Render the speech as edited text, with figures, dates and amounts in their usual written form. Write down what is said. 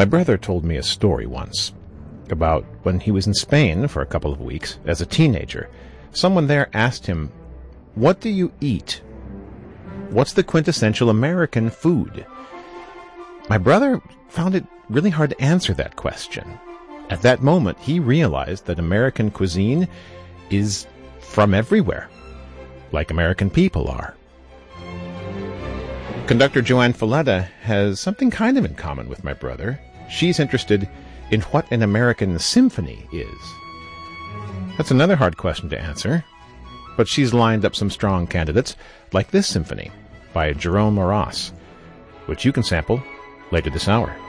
My brother told me a story once about when he was in Spain for a couple of weeks as a teenager. Someone there asked him, "What do you eat? What's the quintessential American food?" My brother found it really hard to answer that question. At that moment, he realized that American cuisine is from everywhere, like American people are. Conductor Joanne Falletta has something kind of in common with my brother. She's interested in what an American symphony is. That's another hard question to answer, but she's lined up some strong candidates, like this symphony by Jerome Moross, which you can sample later this hour.